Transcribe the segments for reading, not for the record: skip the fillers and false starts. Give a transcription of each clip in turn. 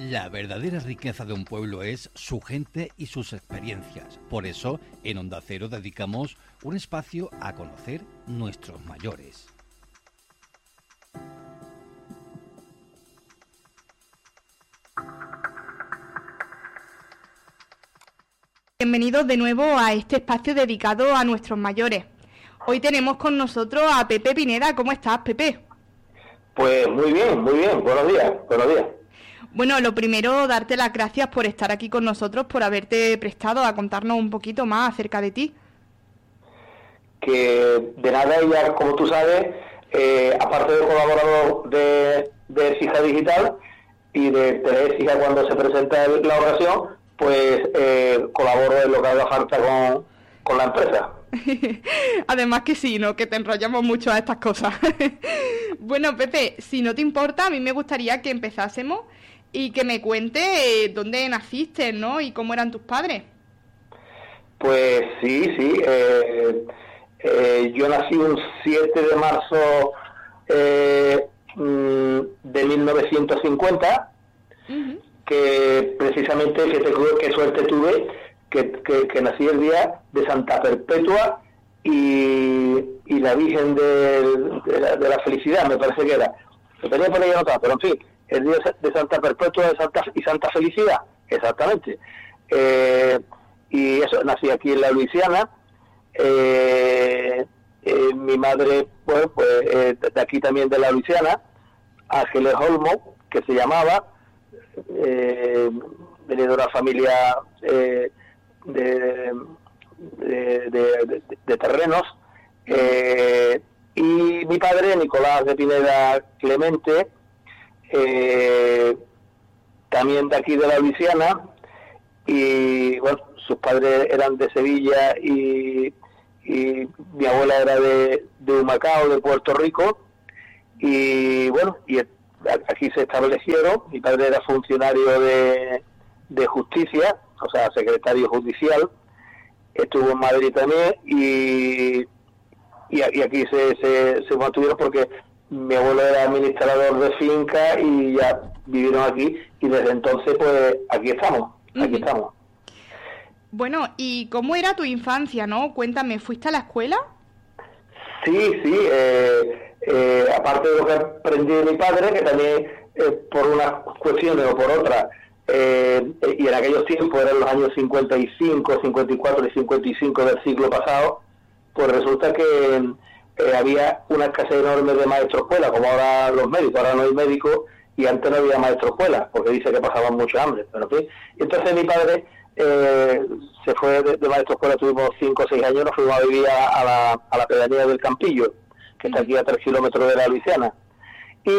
La verdadera riqueza de un pueblo es su gente y sus experiencias. Por eso, en Onda Cero dedicamos un espacio a conocer nuestros mayores. Bienvenidos de nuevo a este espacio dedicado a nuestros mayores. Hoy tenemos con nosotros a Pepe Pineda. ¿Cómo estás, Pepe? Pues muy bien, buenos días. Bueno, lo primero, darte las gracias por estar aquí con nosotros, por haberte prestado a contarnos un poquito más acerca de ti. Que de nada, ella, como tú sabes, aparte de colaborador de Fija Digital y de Telefija cuando se presenta la oración, pues colaboro en lo que haga falta con la empresa. Además que sí, ¿no? Que te enrollamos mucho a estas cosas. Bueno, Pepe, si no te importa, a mí me gustaría que empezásemos y que me cuentes dónde naciste, ¿no? Y cómo eran tus padres. Pues sí. Yo nací un 7 de marzo de 1950, que precisamente, qué suerte tuve, que nací el día de Santa Perpetua y la Virgen de la Felicidad, me parece que era. Lo tenía por ahí anotado, pero en fin, el día de Santa Perpetua y Santa Felicidad, exactamente. Y eso, nací aquí en la Luisiana. Mi madre, pues de aquí también de la Luisiana, Ángeles Olmo, que se llamaba, venía de una familia de terrenos, y mi padre, Nicolás de Pineda Clemente, también de aquí de la Luisiana, y bueno, sus padres eran de Sevilla y mi abuela era de Humacao, de Puerto Rico, y bueno, y aquí se establecieron. Mi padre era funcionario de justicia, o sea, secretario judicial, estuvo en Madrid también, y aquí se mantuvieron porque mi abuelo era administrador de finca y ya vivieron aquí, y desde entonces pues aquí estamos. Bueno, ¿y cómo era tu infancia, no? Cuéntame, ¿fuiste a la escuela? Sí, aparte de lo que aprendí de mi padre, que también por unas cuestiones o por otras, y en aquellos tiempos eran los años 55, 54 y 55 del siglo pasado, pues resulta que había una escasez enorme de maestros escuela, como ahora los médicos. Ahora no hay médicos y antes no había maestros escuela, porque dice que pasaban mucho hambre. Pero, ¿sí? Entonces mi padre se fue de maestro escuela, tuvimos 5 o 6 años, nos fuimos a vivir a la pedanía del Campillo, que está aquí a 3 kilómetros de la Luisiana, y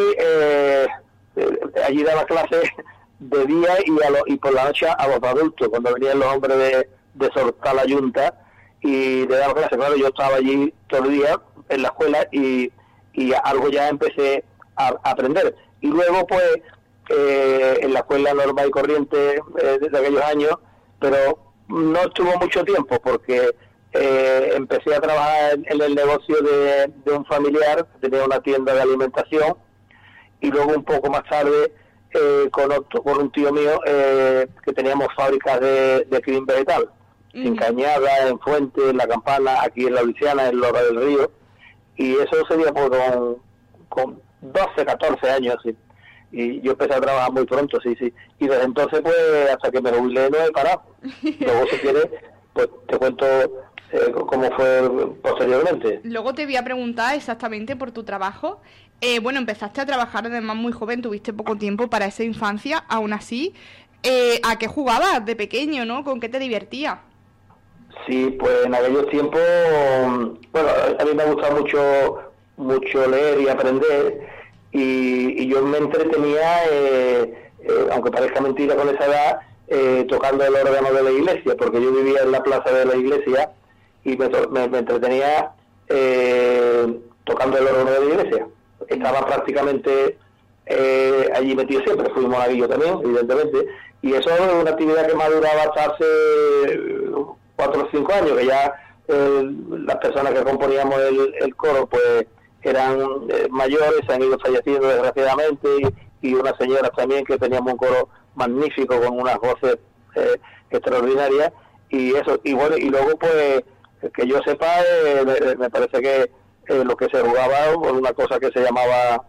allí daba clases de día y por la noche a los adultos, cuando venían los hombres de soltar la yunta y de dar clases. Claro, yo estaba allí todo el día en la escuela y algo ya empecé a aprender, y luego pues en la escuela normal y corriente de aquellos años, pero no estuvo mucho tiempo porque empecé a trabajar en el negocio de un familiar que tenía una tienda de alimentación, y luego un poco más tarde con un tío mío que teníamos fábricas de crin vegetal, en Cañada, en Fuente, en La Campana, aquí en la Luisiana, en Lora del Río, y eso sería con 12, 14 años, sí. Y yo empecé a trabajar muy pronto, sí. Y desde entonces, pues, hasta que me jubilé no he parado. Luego, si quieres, pues te cuento cómo fue posteriormente. Luego te voy a preguntar exactamente por tu trabajo. Bueno, empezaste a trabajar además muy joven, tuviste poco tiempo para esa infancia. Aún así, ¿a qué jugabas de pequeño, no? ¿Con qué te divertías? Sí, pues en aquellos tiempos, bueno, a mí me gusta mucho leer y aprender. Y yo me entretenía, aunque parezca mentira con esa edad, tocando el órgano de la iglesia, porque yo vivía en la plaza de la iglesia y me entretenía tocando el órgano de la iglesia. Estaba prácticamente allí metido siempre, fui monaguillo también, evidentemente, y eso es una actividad que maduraba hasta hace 4 o 5 años, que ya las personas que componíamos el coro, pues eran mayores, se han ido falleciendo desgraciadamente, y unas señoras también, que teníamos un coro magníficos con unas voces extraordinarias, y eso, y bueno, y luego pues que yo sepa, me parece que lo que se jugaba por una cosa que se llamaba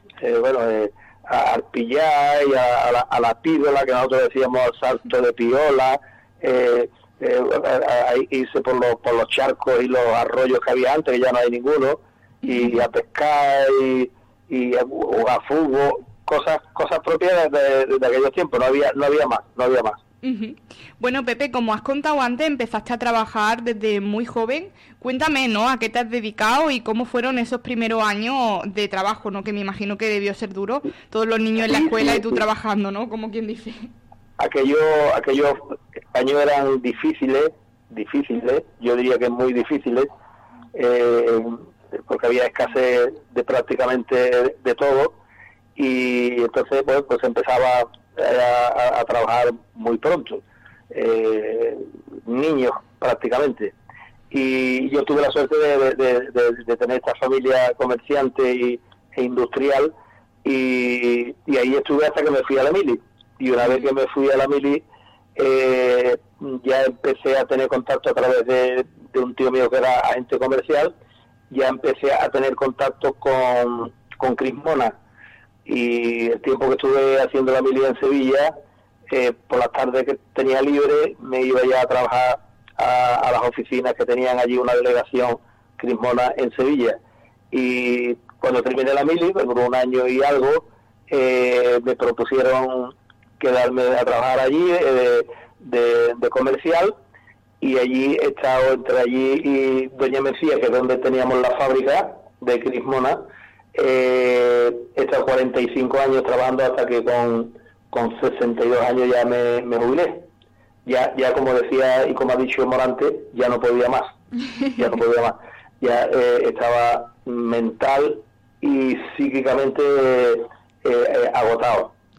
al pillar y a la pídola, que nosotros decíamos al salto de piola, a irse por los charcos y los arroyos que había antes, que ya no hay ninguno, y a pescar y a jugar fútbol, cosas propias de aquellos tiempos. No había más. Uh-huh. Bueno, Pepe, como has contado antes, empezaste a trabajar desde muy joven. Cuéntame, ¿no?, a qué te has dedicado y cómo fueron esos primeros años de trabajo, ¿no?, que me imagino que debió ser duro, todos los niños en la escuela y tú trabajando, ¿no?, como quien dice. Aquellos años eran difíciles, yo diría que muy difíciles, porque había escasez de prácticamente de todo, y entonces pues empezaba a trabajar muy pronto, niños prácticamente, y yo tuve la suerte de tener esta familia comerciante e industrial, y ahí estuve hasta que me fui a la mili, y una vez que me fui a la mili ya empecé a tener contacto a través de un tío mío que era agente comercial, ya empecé a tener contacto con Crismona. Y el tiempo que estuve haciendo la mili en Sevilla, por las tardes que tenía libre, me iba ya a trabajar a las oficinas que tenían allí una delegación Crismona en Sevilla. Y cuando terminé la mili, por un año y algo, me propusieron quedarme a trabajar allí de comercial, y allí he estado entre allí y Doña Mesía, que es donde teníamos la fábrica de Crismona. He estado 45 años trabajando hasta que con 62 años ya me jubilé. Ya como decía y como ha dicho Morante, ya no podía más. Ya estaba mental y psíquicamente agotado.